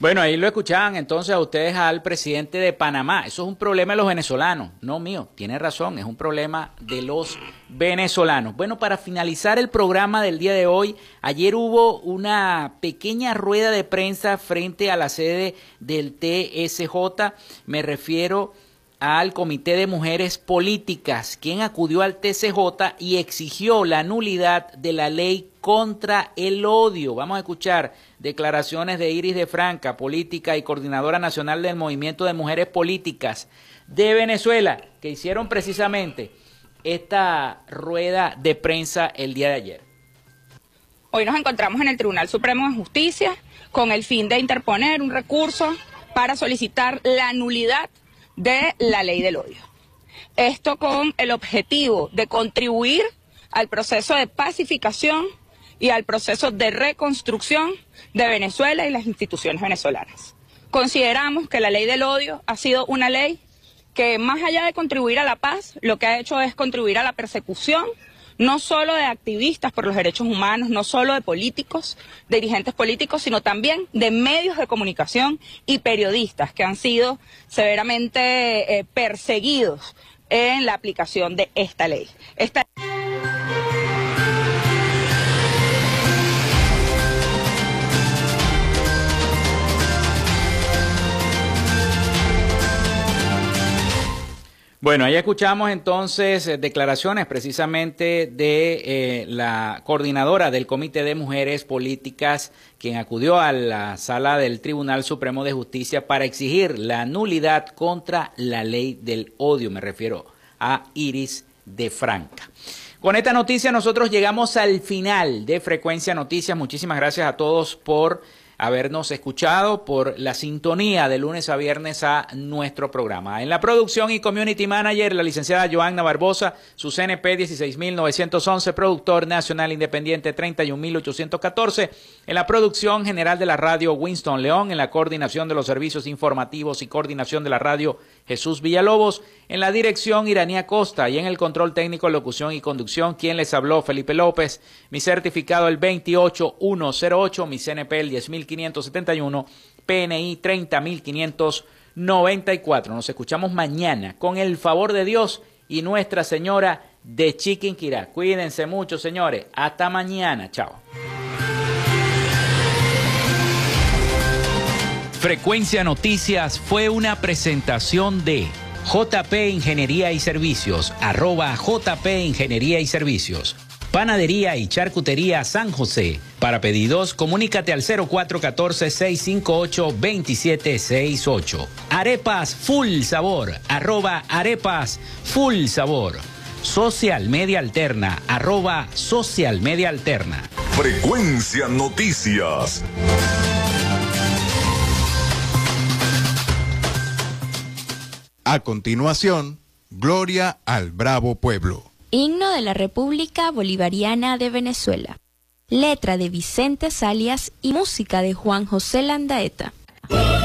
Bueno, ahí lo escuchaban entonces a ustedes al presidente de Panamá. Eso es un problema de los venezolanos, no mío. Tiene razón, es un problema de los venezolanos. Bueno, para finalizar el programa del día de hoy, ayer hubo una pequeña rueda de prensa frente a la sede del TSJ. Me refiero al Comité de Mujeres Políticas, quien acudió al TSJ y exigió la nulidad de la ley contra el odio. Vamos a escuchar declaraciones de Iris de Franca, política y coordinadora nacional del Movimiento de Mujeres Políticas de Venezuela, que hicieron precisamente esta rueda de prensa el día de ayer. Hoy nos encontramos en el Tribunal Supremo de Justicia con el fin de interponer un recurso para solicitar la nulidad de la ley del odio. Esto con el objetivo de contribuir al proceso de pacificación y al proceso de reconstrucción de Venezuela y las instituciones venezolanas. Consideramos que la ley del odio ha sido una ley que, más allá de contribuir a la paz, lo que ha hecho es contribuir a la persecución, no solo de activistas por los derechos humanos, no solo de políticos, de dirigentes políticos, sino también de medios de comunicación y periodistas que han sido severamente perseguidos en la aplicación de esta ley. Bueno, ahí escuchamos entonces declaraciones precisamente de la coordinadora del Comité de Mujeres Políticas, quien acudió a la sala del Tribunal Supremo de Justicia para exigir la nulidad contra la ley del odio. Me refiero a Iris de Franca. Con esta noticia nosotros llegamos al final de Frecuencia Noticias. Muchísimas gracias a todos por habernos escuchado, por la sintonía de lunes a viernes a nuestro programa. En la producción y community manager, la licenciada Joanna Barbosa, su CNP 16911, productor nacional independiente 31814. En la producción general de la radio, Winston León. En la coordinación de los servicios informativos y coordinación de la radio, Jesús Villalobos. En la dirección, Iranía Costa. Y en el control técnico, locución y conducción, quien les habló, Felipe López. Mi certificado el 28108, mi CNP el 10571, PNI 30594. Nos escuchamos mañana con el favor de Dios y Nuestra Señora de Chiquinquirá. Cuídense mucho, señores. Hasta mañana. Chao. Frecuencia Noticias fue una presentación de JP Ingeniería y Servicios, @JP Ingeniería y Servicios. Panadería y Charcutería San José. Para pedidos, comunícate al 0414-658-2768. Arepas Full Sabor, @Arepas Full Sabor. Social Media Alterna, @Social Media Alterna. Frecuencia Noticias. A continuación, Gloria al Bravo Pueblo. Himno de la República Bolivariana de Venezuela. Letra de Vicente Salias y música de Juan José Landaeta.